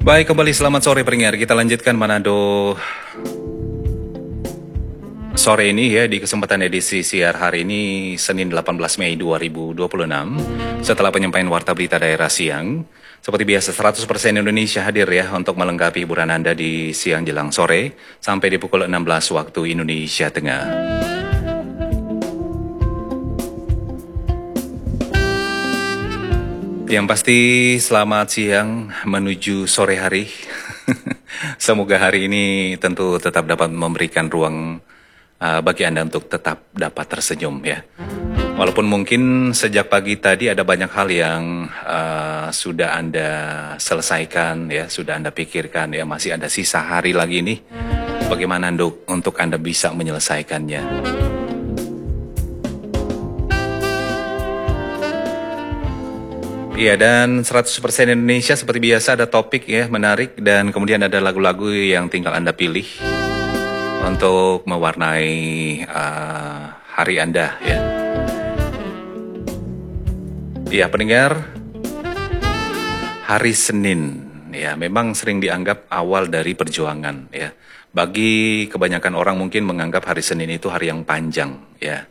Baik, kembali selamat sore pendengar. Kita lanjutkan Manado sore ini ya, di kesempatan edisi siar hari ini Senin 18 Mei 2026. Setelah penyampaian warta berita daerah siang, seperti biasa 100% Indonesia hadir ya untuk melengkapi hiburan Anda di siang jelang sore sampai di pukul 16 waktu Indonesia Tengah. Yang pasti selamat siang menuju sore hari. Semoga hari ini tentu tetap dapat memberikan ruang bagi Anda untuk tetap dapat tersenyum ya. Walaupun mungkin sejak pagi tadi ada banyak hal yang sudah Anda selesaikan ya, sudah Anda pikirkan ya, masih ada sisa hari lagi nih. Bagaimana untuk Anda bisa menyelesaikannya? Iya, dan 100% Indonesia seperti biasa ada topik ya menarik, dan kemudian ada lagu-lagu yang tinggal Anda pilih untuk mewarnai hari Anda ya. Iya pendengar, hari Senin ya memang sering dianggap awal dari perjuangan ya. Bagi kebanyakan orang mungkin menganggap hari Senin itu hari yang panjang ya.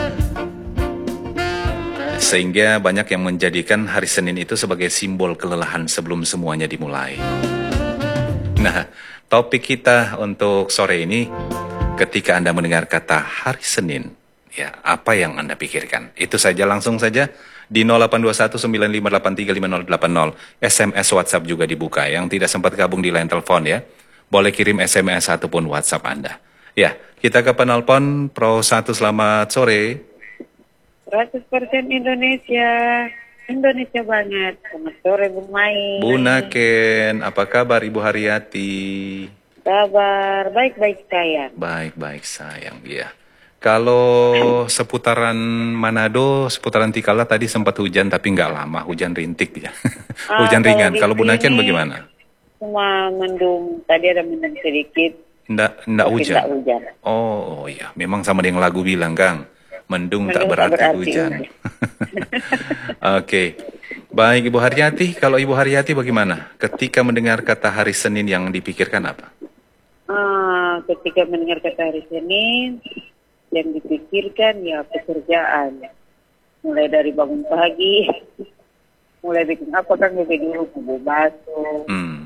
Sehingga banyak yang menjadikan hari Senin itu sebagai simbol kelelahan sebelum semuanya dimulai. Nah, topik kita untuk sore ini, ketika Anda mendengar kata hari Senin, ya apa yang Anda pikirkan? Itu saja, langsung saja di 082195835080. SMS WhatsApp juga dibuka. Yang tidak sempat gabung di line telepon ya, boleh kirim SMS ataupun WhatsApp Anda. Ya, kita ke penelpon Pro 1, selamat sore. 100% Indonesia, Indonesia banget. Selamat sore Bu Mai. Bu Naken, apa kabar Ibu Haryati? Kabar baik-baik sayang. Baik-baik sayang, iya. Kalau seputaran Manado, seputaran Tikala tadi sempat hujan tapi nggak lama, hujan rintik ya. Hujan ringan. Kalau Bu Naken bagaimana? Cuma mendung, tadi ada mendung sedikit. Nggak hujan? Nggak hujan. Oh iya, memang sama yang lagu bilang Kang. Mendung tak berarti hujan. Oke. Baik Ibu Haryati, kalau Ibu Haryati bagaimana? Ketika mendengar kata hari Senin yang dipikirkan apa? Ketika mendengar kata hari Senin, yang dipikirkan ya pekerjaan. Mulai dari bangun pagi, mulai bikin apa kan lebih dulu, kubu basuh,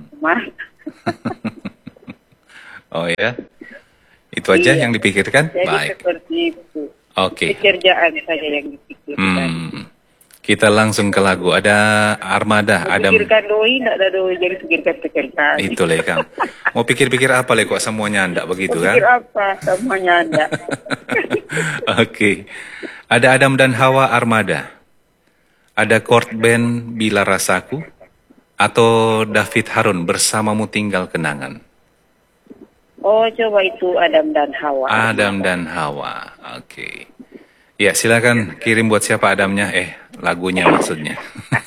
Oh ya? Itu aja yang dipikirkan? Jadi baik. Seperti itu. Oke. Pekerjaan saja yang dipikirkan. Kita langsung ke lagu. Ada Armada. Pikirkan doi, tidak ada doi, jadi pikirkan pekerjaan. Itu le Kang. Mau pikir-pikir apa le kok semuanya anda begitu kan? Pikir apa semuanya anda. Oke. Ada Adam dan Hawa Armada. Ada chord band Bila Rasaku. Atau David Harun Bersamamu Tinggal Kenangan. Oh, coba itu Adam dan Hawa. Adam dan Hawa. Oke. Ya, silakan kirim buat siapa Adamnya? Lagunya maksudnya.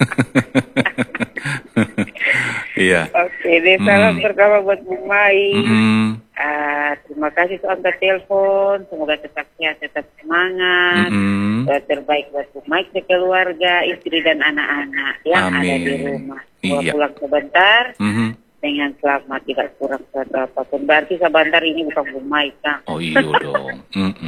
Iya. Oke, deh salam pertama buat Bu Mai. Terima kasih sudah angkat telepon. Semoga tetap sehat, tetap semangat. Terbaik buat Bu Mai, keluarga, istri dan anak-anak yang ada di rumah. Iya. Pulang sebentar. Dengan selamat, tidak kurang suatu apapun. Berarti sebentar ini bukan Bu Mai, Kang. Oh iya dong.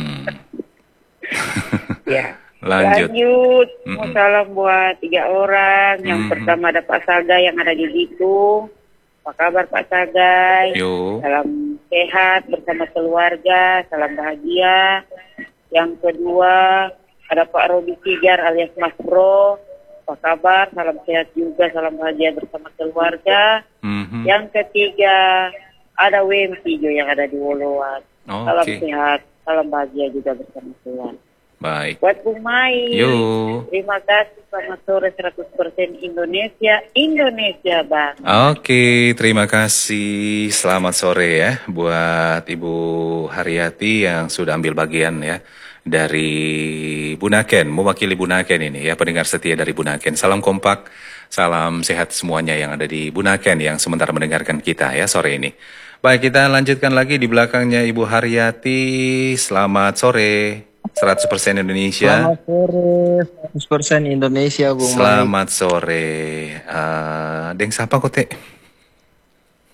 Ya. Lanjut. Mau salam buat 3 orang. Yang pertama ada Pak Sagai yang ada di Bitung. Apa kabar Pak Sagai? Yo. Salam sehat bersama keluarga, salam bahagia. Yang kedua ada Pak Robi Tigar alias Mas Bro. Apa kabar? Salam sehat juga, salam bahagia bersama keluarga. Yang ketiga ada WMP yang ada di Woloan. Salam sehat, salam bahagia juga bersama keluarga. Baik. Buat Bu Mai. Yo. Terima kasih, selamat sore 100% Indonesia, Indonesia Bang. Oke, terima kasih. Selamat sore ya buat Ibu Haryati yang sudah ambil bagian ya dari Bu Naken, mewakili Bu Naken ini ya, pendengar setia dari Bu Naken. Salam kompak, salam sehat semuanya yang ada di Bu Naken yang sementara mendengarkan kita ya sore ini. Baik, kita lanjutkan lagi di belakangnya Ibu Haryati. Selamat sore. 100% Indonesia. Selamat sore, 100% Indonesia, Bung Mai. Selamat sore. Deng siapa kok, Teh?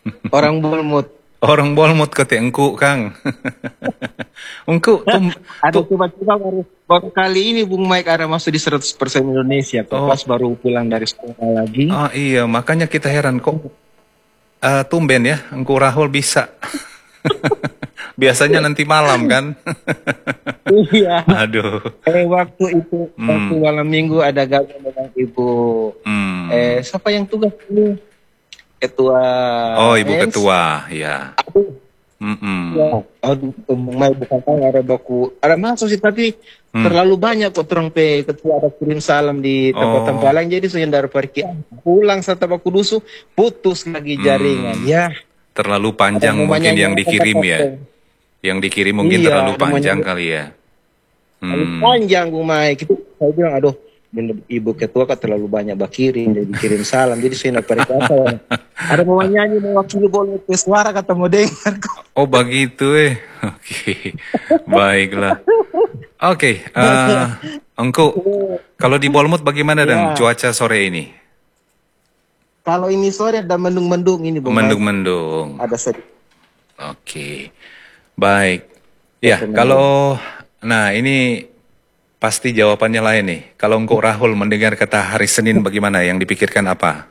Orang Bournemouth. Orang Bournemouth kete engku, Kang. Engku Ada tu coba-coba baru kali ini Bung Mike ada masuk di 100% Indonesia. Kok oh, pas baru pulang dari sekolah lagi. ah iya, makanya kita heran kok tumben ya, engku Rahul bisa. Biasanya nanti malam kan. Iya. Aduh. Waktu itu waktu Hmm. malam minggu ada gabung dengan Ibu Hmm. siapa yang tugas ini? Ketua Oh, Ibu HENS. Ketua, ya. Aduh, Mm-mm. ya, aduh, Bung Mike bukan tahu ada baku. Ada masuk sih tapi Hmm. terlalu banyak kok terang pe ketua ada kirim salam di tempat-tempat Oh, lain jadi saya dari pergi pulang serta baku dusu putus lagi jaringan hmm. ya Terlalu ada panjang mau mungkin yang nyanyi dikirim ya. Yang dikirim mungkin iya terlalu ada mau panjang nyanyi kali ya. Hmm. panjang Bung Mike itu saya bilang aduh ibu ketua kan terlalu banyak bakirim jadi kirim salam jadi saya nak pergi apa ada mau nyanyi mewakili bola ke suara kata mau dengar kok. Oh, begitu eh. Oke. Baiklah. Oke, engkau kalau di Bournemouth bagaimana dan Ya cuaca sore ini? kalau ini sore ada mendung-mendung ini Bung Mike Mendung-mendung. ada sedikit Oke. Baik. Ya, mendung. kalau nah ini pasti jawabannya lain nih. Kalau engkau Rahul mendengar kata hari Senin bagaimana? Yang dipikirkan apa?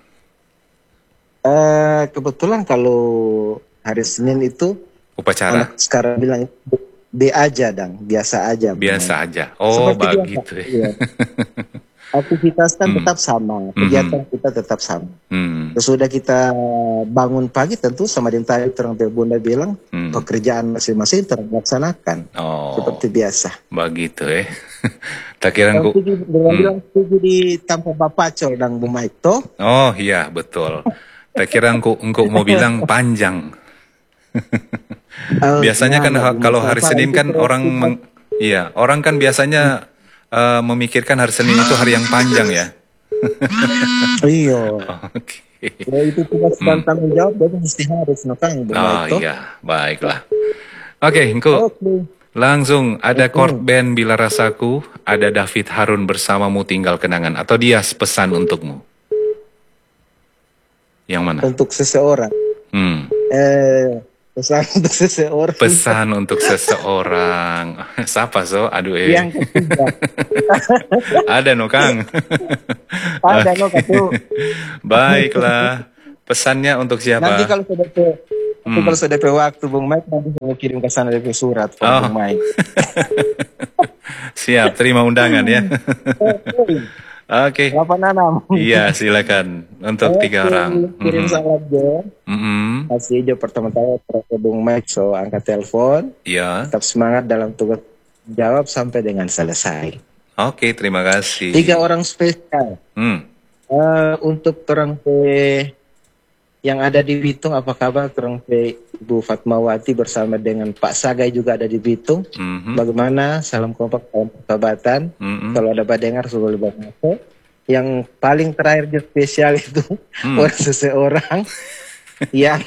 Kebetulan kalau hari Senin itu Upacara? anak sekarang bilang B aja dang, biasa aja Bung Biasa Mike. aja. Oh, Seperti biasa. begitu ya. Iya. Aktivitas kan Hmm. tetap sama, Hmm. kegiatan kita tetap sama. Hmm. Sesudah kita bangun pagi tentu sama dengan tadi terang Bunda bilang Hmm. pekerjaan masing-masing terlaksanakan Oh, seperti biasa. begitu eh. Tak kira Yang engkau. setuju, bilang setuju di tanpa bapacol dan Bu Mike toh. Oh, iya, betul. Tak kira engkau mau bilang panjang. Biasanya kan Enggak Bu Mike. kalau hari Salah Senin itu kan iya, orang kan biasanya memikirkan hari Senin itu hari yang panjang ya. Iya. Oke. Ya itu tugas dan tanggung jawab jadi mesti harus no Kang Bu Oh Mike toh. iya, baiklah. Oke, engkau Oke. langsung ada chord band Bila Rasaku, ada David Harun Bersamamu Tinggal Kenangan, atau dia pesan untukmu. Yang mana? Untuk seseorang. Hmm. Pesan untuk seseorang Pesan untuk seseorang. Siapa so? Aduh yang ketiga. Ada no Kang. Ada no Katu. Baiklah. Pesannya untuk Nanti siapa? kalau sudah kalau sudah waktu Bung Mike nanti saya kirim ke sana DP surat for Oh, Bung Mike. siap. Terima undangan ya. Oke. Apa nanam? Iya, silakan. Untuk 3 orang. Kirim salam Jo. Mhm. Kasih Jo pertama-tama ke Bung Mike so angkat telepon. Ya. Tetap semangat dalam tugas jawab sampai dengan selesai. Oke, terima kasih. 3 orang spesial. Hmm. Untuk orang yang ada di Bitung, apa kabar orang Ibu Fatmawati bersama dengan Pak Sagai juga ada di Bitung. Mhm. Bagaimana? Salam kompak, salam persahabatan. Mhm. Kalau ada badengar sudah lebih banyak. Yang paling terakhir juga spesial itu orang seseorang yang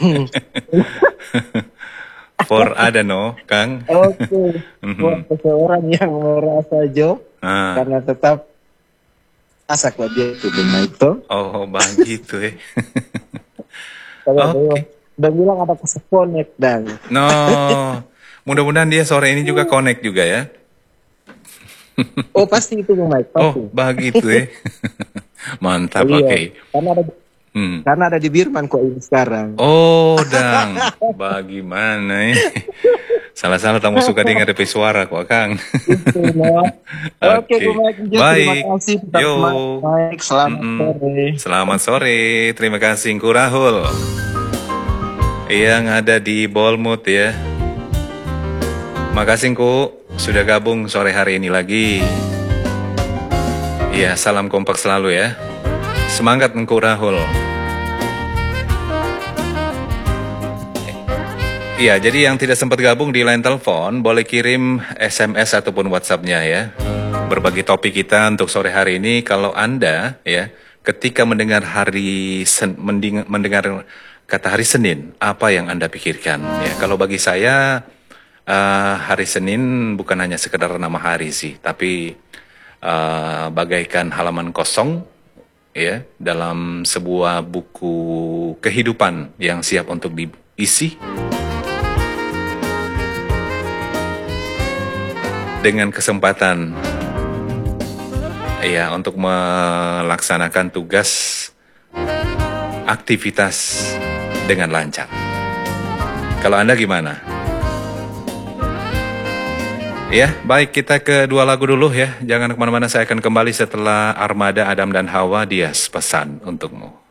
For ada no, Kang. oke, buat seseorang yang merasa Jo Ah. karena tetap asak dia itu Bung itu. Oh, begitu eh. Kalau Oke. udah bilang ada kesekonek dan No. Mudah-mudahan dia sore ini juga connect juga ya. oh pasti itu Bung Mike Oh, pasti. begitu eh. Mantap, Iya, oke. Hmm. karena ada di Birman kok ini sekarang. Oh, dang. Bagaimana eh? Salah-salah tamu suka dengar DP suara kok, Kang. Itu, no. Oke, Oke. Bung Mike, Jo, terima Baik. kasih. Tetap Yo. semangat, Mike. Selamat Mm-mm. sore. Selamat sore. Terima kasih, Engku Rahul. Yang ada di Bournemouth ya. Makasih, Engku. Sudah gabung sore hari ini lagi. Iya, salam kompak selalu ya. Semangat, Engku Rahul. Iya, jadi yang tidak sempat gabung di line telepon, boleh kirim SMS ataupun WhatsApp-nya ya. Berbagi topik kita untuk sore hari ini. Kalau Anda ya, ketika mendengar mendengar kata hari Senin, apa yang Anda pikirkan? Ya, kalau bagi saya, hari Senin bukan hanya sekedar nama hari sih, tapi bagaikan halaman kosong ya, dalam sebuah buku kehidupan yang siap untuk diisi dengan kesempatan ya untuk melaksanakan tugas aktivitas dengan lancar. Kalau Anda gimana? Ya, baik, kita ke dua lagu dulu ya. Jangan kemana-mana, saya akan kembali setelah Armada Adam dan Hawa, Dias Pesan Untukmu.